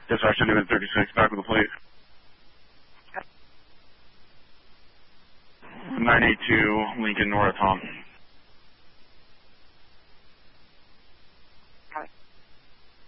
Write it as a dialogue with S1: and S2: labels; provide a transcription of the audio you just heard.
S1: Dispatch 36, back with the fleet. 982 Lincoln North, Tom.